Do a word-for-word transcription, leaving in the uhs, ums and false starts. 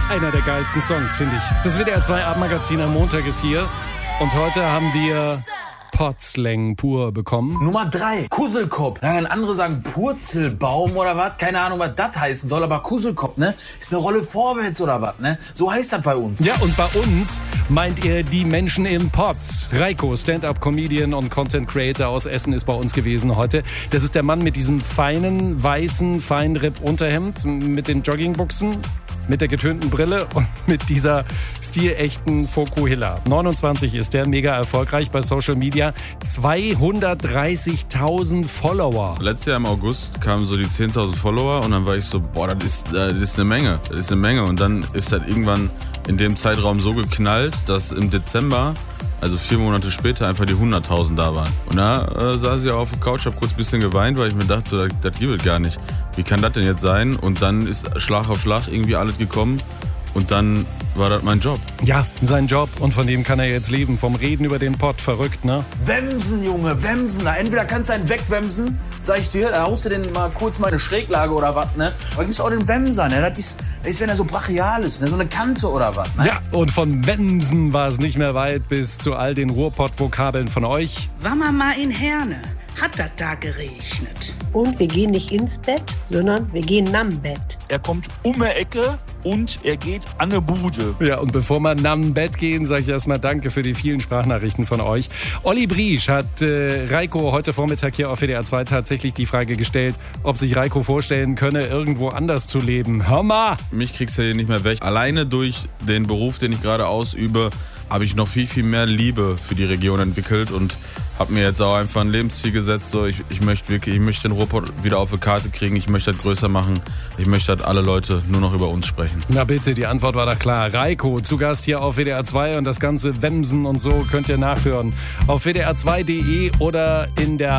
Einer der geilsten Songs, finde ich. Das W D R zwei Abendmagazin am Montag ist hier. Und heute haben wir Potslang pur bekommen. Nummer drei, Kusselkopf. Dann andere sagen Purzelbaum oder was. Keine Ahnung, was das heißen soll. Aber Kusselkopf, ne? Ist eine Rolle vorwärts oder was, ne? So heißt das bei uns. Ja, und bei uns meint ihr die Menschen im Pott. Reiko, Stand-Up-Comedian und Content-Creator aus Essen, ist bei uns gewesen heute. Das ist der Mann mit diesem feinen, weißen, Feinripp-Unterhemd, mit den Joggingbuchsen, mit der getönten Brille und mit dieser stilechten Fokuhila. neunundzwanzig ist der, mega erfolgreich bei Social Media. zweihundertdreißigtausend Follower. Letztes Jahr im August kamen so die zehntausend Follower und dann war ich so, boah, das ist, das ist eine Menge, das ist eine Menge. Und dann ist das irgendwann in dem Zeitraum so geknallt, dass im Dezember, also vier Monate später, einfach die hunderttausend da waren. Und da äh, saß ich auf der Couch, hab kurz ein bisschen geweint, weil ich mir dachte, so, das, das gibt gar nicht. Wie kann das denn jetzt sein? Und dann ist Schlag auf Schlag irgendwie alles gekommen. Und dann war das mein Job. Ja, sein Job. Und von dem kann er jetzt leben. Vom Reden über den Pott. Verrückt, ne? Wemsen, Junge, Wemsen. Da entweder kannst du einen wegwemsen, sag ich dir, da haust du den mal kurz mal eine Schräglage oder was, ne? Aber gibt's auch den Wemser, ne? Das ist, das ist, wenn er so brachial ist, ne? So eine Kante oder was, ne? Ja, und von Wemsen war es nicht mehr weit bis zu all den Ruhrpott-Vokabeln von euch. War man mal in Herne? Hat das da geregnet? Und wir gehen nicht ins Bett, sondern wir gehen nam Bett. Er kommt um die Ecke und er geht an eine Bude. Ja, und bevor wir nam Bett gehen, sage ich erstmal danke für die vielen Sprachnachrichten von euch. Olli Briesch hat äh, Reiko heute Vormittag hier auf W D R zwei tatsächlich die Frage gestellt, ob sich Reiko vorstellen könne, irgendwo anders zu leben. Hör mal! Mich kriegst du hier nicht mehr weg. Alleine durch den Beruf, den ich gerade ausübe, habe ich noch viel, viel mehr Liebe für die Region entwickelt und habe mir jetzt auch einfach ein Lebensziel gesetzt. So, ich, ich möchte wirklich, ich möchte den Ruhrpott wieder auf die Karte kriegen. Ich möchte das größer machen. Ich möchte, dass alle Leute nur noch über uns sprechen. Na bitte, die Antwort war doch klar. Reiko, zu Gast hier auf W D R zwei und das ganze Wemsen und so könnt ihr nachhören auf w d r zwei punkt d e oder in der